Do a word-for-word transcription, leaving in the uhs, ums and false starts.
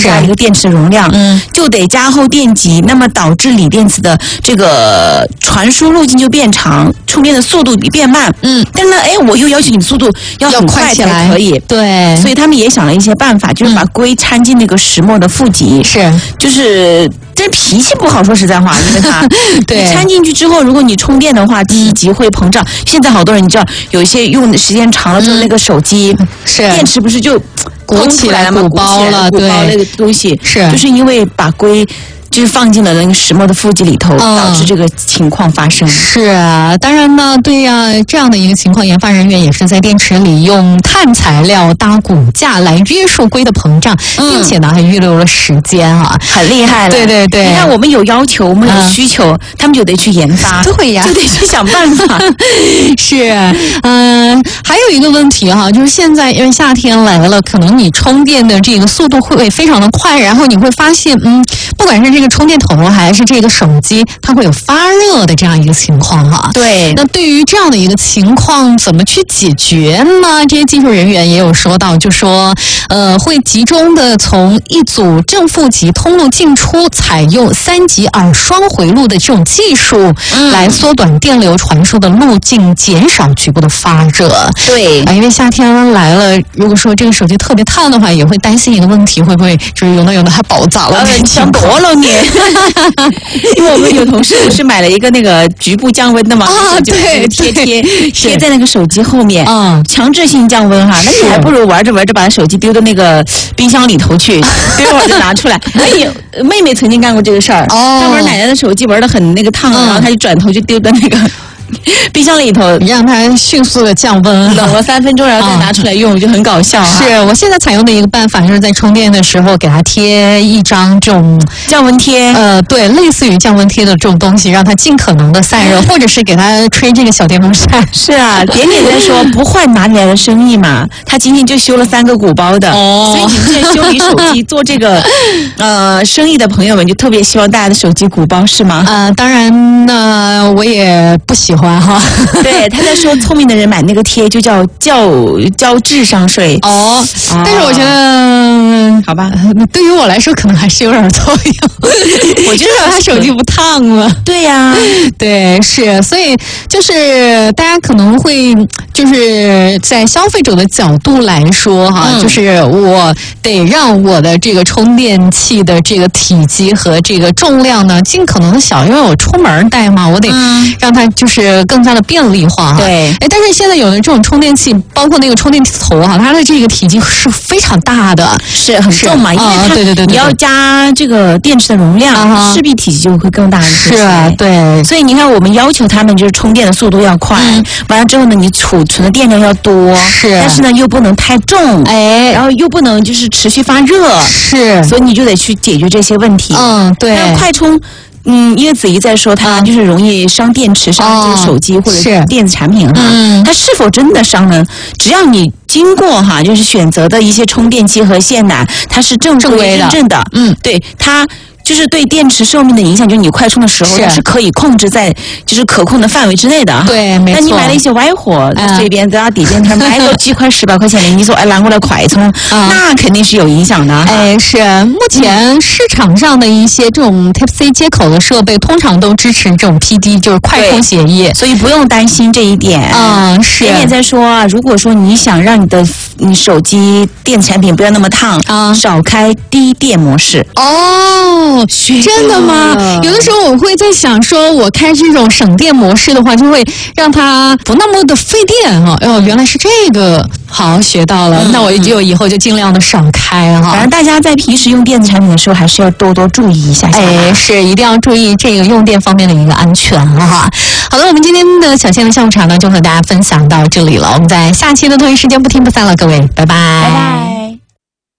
加一个电池的容量， 嗯， 就得加厚电极，那么导致锂电池的这个传输路径就变长，充电的速度变慢。 嗯， 但是呢，哎，我又要求你速度要很快才可以。 对， 所以他们也想了一些办法，就是把硅掺进那个石墨的负极， 是， 就是这脾气不好，说实在话，因为它对你掺进去之后，如果你充电的话，体积会膨胀。现在好多人你知道，有一些用的时间长了之后，那个手机、 嗯、是电池不是就鼓起来了吗？ 鼓包了， 鼓包那个东西是， 就是因为把硅。就是放进了那个石墨的负极里头， 嗯、 导致这个情况发生。 是啊，当然呢，对呀、啊，这样的一个情况，研发人员也是在电池里用碳材料搭骨架来约束硅的膨胀，嗯、并且呢还预留了时间啊， 很厉害了。 对对对， 你看我们有要求，我们有需求，嗯、他们就得去研发， 对呀， 就得去想办法。 是，嗯、呃，还有一个问题哈、啊，就是现在因为夏天来了，可能你充电的这个速度会非常的快，然后你会发现，嗯，不管是这个充电头还是这个手机，它会有发热的这样一个情况哈。 对， 那对于这样的一个情况，怎么去解决呢？这些技术人员也有说到，就说，呃，会集中的从一组正负极通路进出，采用三极耳双回路的这种技术，嗯、来缩短电流传输的路径，减少局部的发热。 对， 啊，因为夏天来了，如果说这个手机特别烫的话，也会担心一个问题，会不会就是用到用到它爆炸了？ 你想多了你。因为我们有同事不是买了一个那个局部降温的嘛， 啊，对， 贴贴贴在那个手机后面， 嗯， 强制性降温哈，那你还不如玩着玩着把手机丢到那个冰箱里头去，丢会儿就拿出来。哎呀，妹妹曾经干过这个事儿，哦，她玩奶奶的手机玩得很那个烫，嗯、然后她就转头就丢到那个冰箱里头， 让它迅速的降温， 冷了三分钟，然后再拿出来用，嗯、就很搞笑。 是我现在采用的一个办法，就是在充电的时候给它贴一张这种降温贴， 呃，对，类似于降温贴的这种东西，让它尽可能的散热，或者是给它吹这个小电风扇。 是啊，点点在说不换哪里来的生意嘛？他今天就修了三个鼓包的，哦，所以你们现在修理手机做这个呃生意的朋友们，就特别希望大家的手机鼓包是吗？ 呃，当然呢，我也不喜欢哈。 对，他在说聪明的人买那个贴就叫交交智商税哦，哦但是我觉得好吧， 对于我来说可能还是有点作用。我觉得他手机不烫了。 对呀、啊， 对，是，所以就是大家可能会就是在消费者的角度来说哈，嗯、就是我得让我的这个充电器的这个体积和这个重量呢尽可能的小，因为我出门带嘛，我得让它就是更加的便利化哈。 对， 哎，但是现在有的这种充电器，包括那个充电头哈，它的这个体积是非常大的， 是很重嘛，因为它、 啊、对对对对你要加这个电池的容量，啊、势必体积就会更大一些。 是啊，对。 所以你看，我们要求他们就是充电的速度要快，嗯、完了之后呢，你储存的电量要多， 是， 但是呢又不能太重， 哎， 然后又不能就是持续发热， 是， 所以你就得去解决这些问题。 嗯，对。 那快充。嗯，因为子怡在说它就是容易伤电池、伤这个手机或者是电子产品哈， 嗯， 它是否真的伤呢？只要你经过哈，就是选择的一些充电器和线缆，它是正规认证的， 嗯， 对它。就是对电池寿命的影响，就是你快充的时候，它是可以控制在就是可控的范围之内的。 对，没错。 那你买了一些歪货，在这边在它底下，它买个几块十把块钱的，你说哎拿过来快充，嗯、那肯定是有影响的。 哎，是目前市场上的一些这种 Type C 接口的设备，通常都支持这种 P D， 就是快充协议， 所以不用担心这一点。 嗯，是。 点点在说啊，如果说你想让你的你手机电子产品不要那么烫，啊、嗯，少开低电模式。 哦。真的吗？有的时候我会在想，说我开这种省电模式的话，就会让它不那么的费电哈。哦，原来是这个，好，学到了。嗯、那我就以后就尽量的少开哈。 反正大家在平时用电子产品的时候，还是要多多注意一下下。 哎，是一定要注意这个用电方面的一个安全了哈。好了，我们今天的小倩的下午茶呢，就和大家分享到这里了。我们在下期的同一时间不听不散了，各位，拜拜， 拜拜。